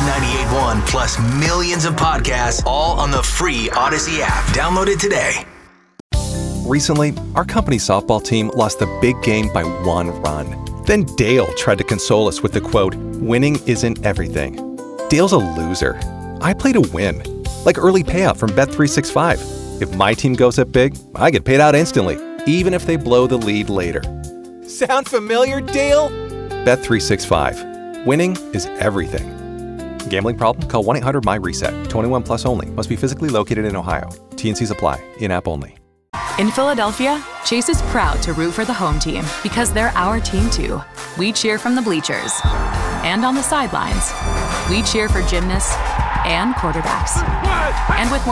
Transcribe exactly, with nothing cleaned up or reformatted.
ninety-eight point one plus millions of podcasts, all on the free Odyssey app. Download it today. Recently, our company softball team lost the big game by one run. Then Dale tried to console us with the quote, "Winning isn't everything." Dale's a loser. I play to win. Like early payout from Bet three sixty-five. If my team goes up big, I get paid out instantly, even if they blow the lead later. Sound familiar, Dale? Bet three sixty-five. Winning is everything. Gambling problem? Call one eight hundred M Y reset. twenty-one plus only. Must be physically located in Ohio. T and Cs apply. In-app only. In Philadelphia, Chase is proud to root for the home team because they're our team too. We cheer from the bleachers and on the sidelines. We cheer for gymnasts and quarterbacks. And with more